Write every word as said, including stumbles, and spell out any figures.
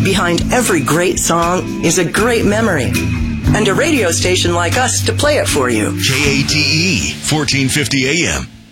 Behind every great song is a great memory. And a radio station like us to play it for you. K A T E, fourteen fifty A M.